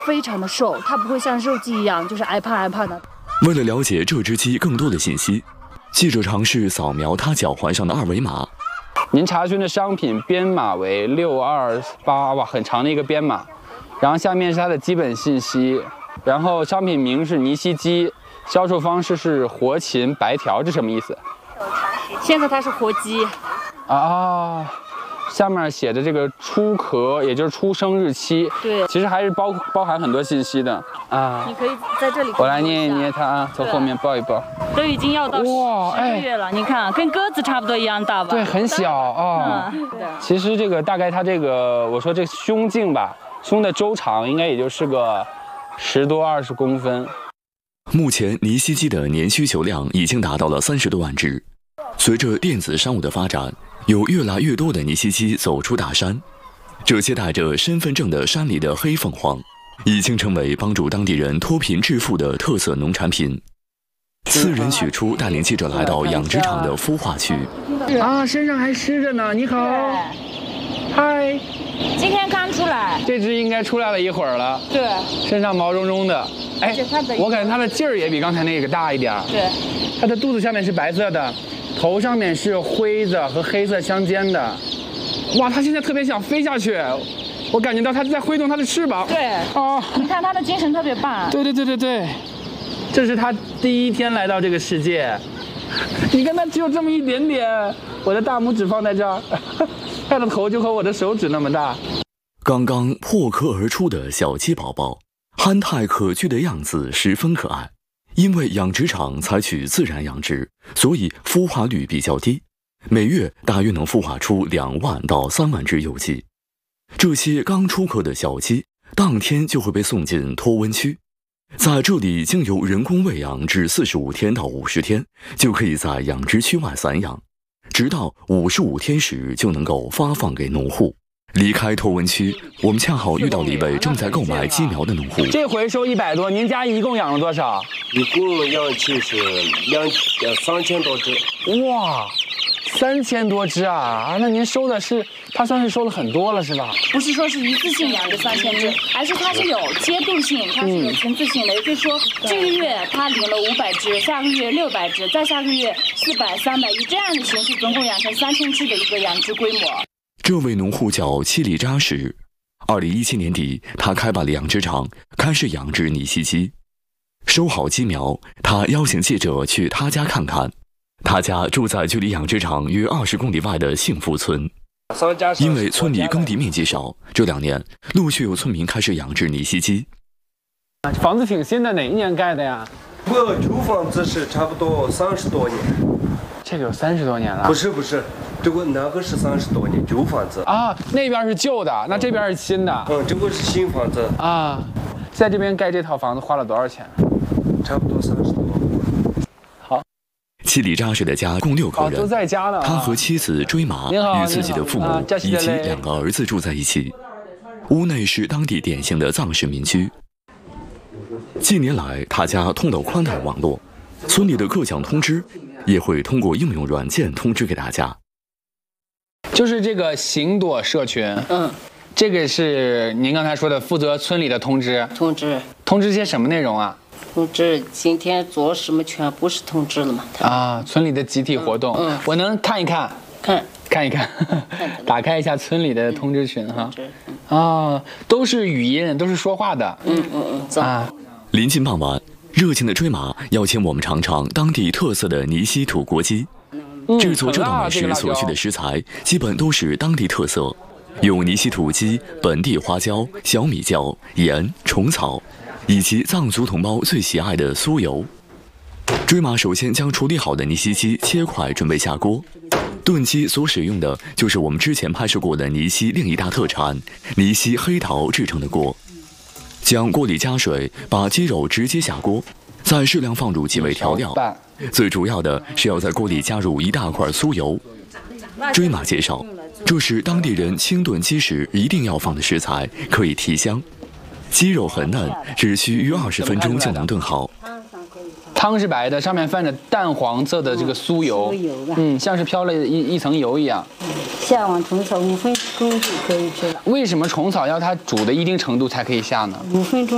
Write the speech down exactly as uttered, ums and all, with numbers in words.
非常的瘦，它不会像肉鸡一样就是挨胖挨胖的。 为了了解这只鸡更多的信息，记者尝试扫描它脚环上的二维码。 您查询的商品编码为六二八，哇，很长的一个编码。然后下面是它的基本信息，然后商品名是尼西鸡，销售方式是活禽白条，这什么意思？ 现在它是活鸡。 啊。下面写的这个出壳，也就是出生日期， 对， 其实还是包包含很多信息的啊。 你可以在这里， 我来捏一捏它啊，从后面抱一抱。 都已经要到十个月了， 哎、 你看，跟鸽子差不多一样大吧？ 对，很小啊。嗯、其实这个大概它这个，我说这胸径吧，胸的周长应该也就是个十多二十公分。 目前尼西鸡的年需求量已经达到了三十多万只。随着电子商务的发展，有越来越多的尼西鸡走出大山，这些带着身份证的山里的黑凤凰，已经成为帮助当地人脱贫致富的特色农产品。次人许初带领记者来到养殖场的孵化区。 啊，身上还湿着呢。你好，嗨， 今天刚出来， 这只应该出来了一会儿了。 对， 身上毛茸茸的。哎，我感觉它的劲儿也比刚才那个大一点。 对， 它的肚子下面是白色的。头上面是灰色和黑色相间的，哇，它现在特别想飞下去，我感觉到它在挥动它的翅膀。 对， 啊， 你看它的精神特别棒。 对对对对对，这是它第一天来到这个世界，你看它只有这么一点点，我的大拇指放在这儿，它的头就和我的手指那么大。 刚刚破壳而出的小鸡宝宝，憨态可掬的样子十分可爱。因为养殖场采取自然养殖，所以孵化率比较低，每月大约能孵化出两万到三万只幼鸡。这些刚出壳的小鸡，当天就会被送进脱温区，在这里经由人工喂养至四十五天到五十天，就可以在养殖区外散养，直到五十五天时就能够发放给农户。离开脱温区，我们恰好遇到了一位正在购买鸡苗的农户。 这回收一百多，您家一共养了多少？ 一共养鸡是两呃三千多只。 哇，三千多只啊！啊，那您收的是，它算是收了很多了，是吧？ 不是说是一次性养的三千只，而是它是有阶度性，它是有层次性的。也就是说，这个月它领了五百只，下个月六百只，再下个月四百、三百，以这样的形式，总共养成三千只的一个养殖规模。 这位农户叫七里扎什，二零一七年底，他开办了养殖场，开始养殖尼西鸡。收好鸡苗，他邀请记者去他家看看。他家住在距离养殖场约二十公里外的幸福村。因为村里耕地面积少，这两年陆续有村民开始养殖尼西鸡。 房子挺新的，哪一年盖的呀？ 我旧房子是差不多三十多年。 这个有三十多年了？ 不是不是，这个那个是三十多年旧房子啊，那边是旧的，那这边是新的。 嗯，这个是新房子啊。在这边盖这套房子花了多少钱？ 差不多三十多。 好。 七里扎什的家共六口人， 哦、都在家呢、啊。 他和妻子追马与自己的父母、啊、以及两个儿子住在一起。屋内是当地典型的藏式民居。近年来，他家通到宽带网络，村里的各项通知也会通过应用软件通知给大家。 就是这个行朵社群， 嗯， 这个是您刚才说的负责村里的通知。 通知。 通知些什么内容啊？ 通知今天做什么全部是通知了嘛？ 啊，村里的集体活动， 嗯，嗯我能看一看？ 看， 看一看，打开一下村里的通知群哈。啊，都是语音，都是说话的。 嗯嗯嗯。 啊， 临近傍晚，热情的追马邀请我们尝尝当地特色的尼西土锅鸡。 嗯、 制作这道美食所需的食材基本都是当地特色，有尼西土鸡、本地花椒、小米椒、盐、虫草，以及藏族同胞最喜爱的酥油。追马首先将处理好的尼西鸡切块，准备下锅。炖鸡所使用的就是我们之前拍摄过的尼西另一大特产尼西黑桃制成的锅。将锅里加水，把鸡肉直接下锅，再适量放入几味调料。最主要的是要在锅里加入一大块酥油。追马介绍，这是当地人清炖鸡时一定要放的食材，可以提香。鸡肉很嫩，只需约二十分钟就能炖好。 汤是白的，上面泛着淡黄色的这个酥油，嗯，像是飘了一一层油一样。 下完虫草五分钟就可以吃了。 为什么虫草要它煮的一定程度才可以下呢？ 五分钟。